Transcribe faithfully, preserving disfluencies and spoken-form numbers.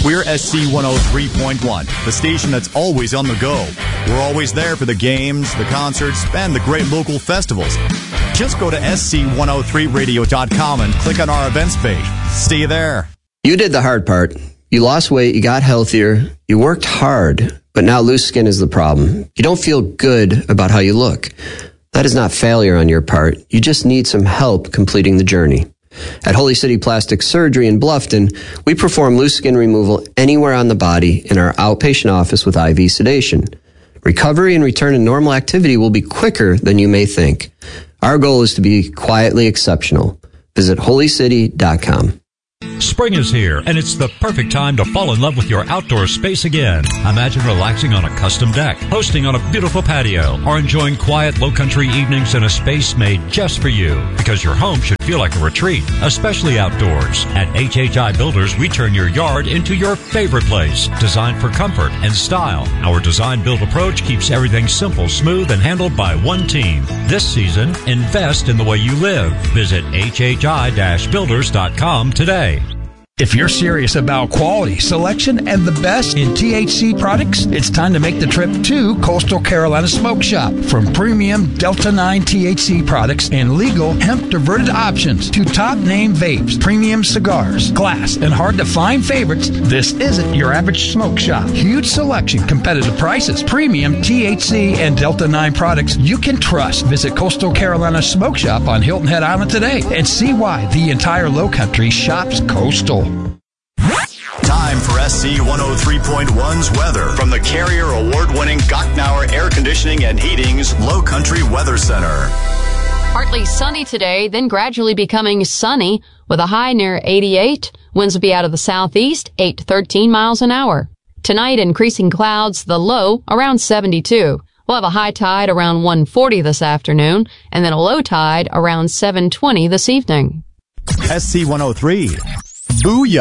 We're S C one oh three point one, the station that's always on the go. We're always there for the games, the concerts, and the great local festivals. Just go to S C one oh three radio dot com and click on our events page. See you there. You did the hard part. You lost weight, you got healthier, you worked hard, but now loose skin is the problem. You don't feel good about how you look. That is not failure on your part. You just need some help completing the journey. At Holy City Plastic Surgery in Bluffton, we perform loose skin removal anywhere on the body in our outpatient office with I V sedation. Recovery and return to normal activity will be quicker than you may think. Our goal is to be quietly exceptional. Visit holy city dot com. Spring is here, and it's the perfect time to fall in love with your outdoor space again. Imagine relaxing on a custom deck, hosting on a beautiful patio, or enjoying quiet, low-country evenings in a space made just for you. Because your home should feel like a retreat, especially outdoors. At H H I Builders, we turn your yard into your favorite place. Designed for comfort and style, our design-build approach keeps everything simple, smooth, and handled by one team. This season, invest in the way you live. Visit H H I builders dot com today. If you're serious about quality, selection, and the best in T H C products, it's time to make the trip to Coastal Carolina Smoke Shop. From premium Delta nine T H C products and legal hemp-diverted options to top-name vapes, premium cigars, glass, and hard-to-find favorites, this isn't your average smoke shop. Huge selection, competitive prices, premium T H C and Delta nine products you can trust. Visit Coastal Carolina Smoke Shop on Hilton Head Island today and see why the entire Lowcountry shops Coastal. Time for S C one oh three point one's weather from the Carrier Award-winning Gottnauer Air Conditioning and Heating's Low Country Weather Center. Partly sunny today, then gradually becoming sunny with a high near eighty-eight. Winds will be out of the southeast, eight to thirteen miles an hour. Tonight, increasing clouds, the low around seventy-two. We'll have a high tide around one forty this afternoon, and then a low tide around seven twenty this evening. S C one oh three. Booyah!